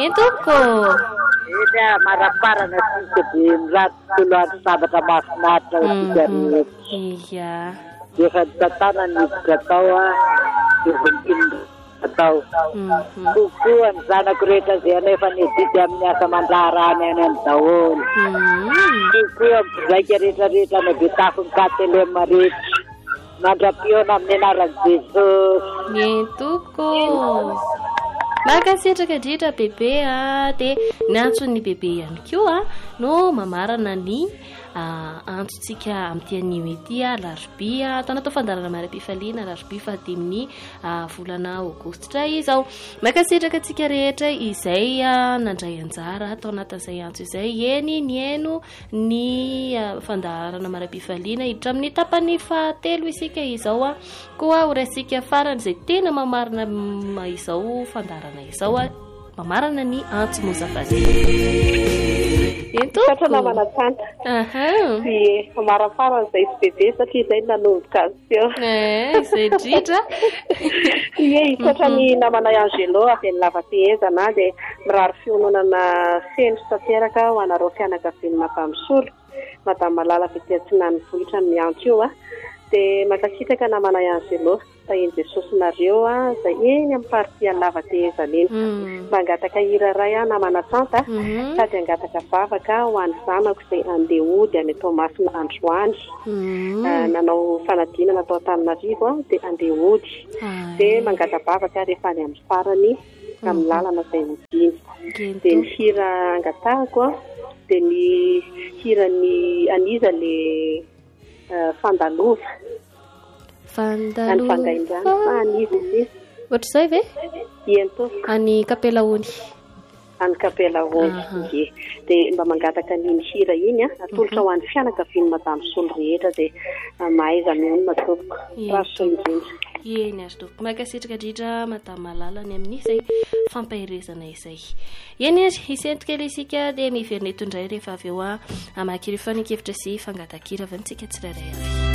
Entoko. Ina maraparana tsika dia mirato loatra sabatra mahafinaritra tsika rehetra. Iya. Efa tatana ny atao dia vonikiny atao. Kokoa ny zanako rehetra izay anefa nididy amin'ny asa mandraharany any amin'ny daholo. Kokoa mpizaika rehetrarehetra ny betafony katelema rehetra. Mandra-piona amin'ny anaran'i Jesosy. Entoko. Makasitraka dritra bebe dia ny antson'ny bebe ihany koa no mamarana ny antsontsika amin'ity anio ity larobia atao natao fandarana mara-pifaliana larobia fahadimin'ny volana aogositra izao. Makasitraka antsika rehetra izay nandray anjara atao anatin'izay antso izay eny ny eno ny fandarana mara-pifaliana hiditra amin'ny tapany fahatelo isika izao koa horaisika farany izay tena mamarana izao fandarana izao mamarana ny antso mozafady. Entoko namana tsanta. Sy mamarafara izay sy bebe satria izay nanomboka azy teo. Izay dritra. Ie, isatra ny namana Angelo avy ny lava-tehezana dia mirary fiononana feno sy tanteraka ho anareo fianakaviana Mampamosolo. Madama Malala Vetetsinany vohitra ny miantso io dia makasitraka namana Angelo tahiny Jesosy nareo izay eny amin'ny partian'ny lava-tehezana eny. Mangataka hira ray namana tsanta sady angataka vavaka ho an'ny zanako izay andeha hody any Tomasina Androany. Nanao fanadinana tao Antananarivo dia andeha hody. Dia mangata vavaka rehefa any amin'ny farany amin'ny lalana izay hodiny. Dia ny hira angatahako dia ny hiran'ny Aniza le fandalova. Fandalova. Aniza izy. Ohatr'izay ve? Iento. Any Kapela Ony. Any Kapela Ony. Dia mba mangataka ny hira iny atolotra ho an'ny fianakavian'ny Mampamosolo rehetra dia mahaiza mionona tompoko. Raso indrindra. Eny azo tompoko. Makasitraka dritra Madama Malala ny amin'izay fampahirezana izay. Eny ary isentikely isika dia miverina eto indray rehefa avy eo amaky ireo fanekevitra sy fangatakira avy antsika tsirairay avy.